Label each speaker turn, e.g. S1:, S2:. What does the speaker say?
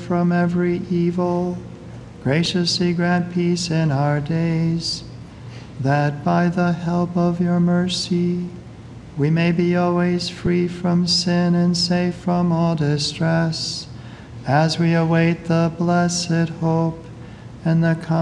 S1: from every evil, graciously grant peace in our days, that by the help of your mercy we may be always free from sin and safe from all distress, as we await the blessed hope and the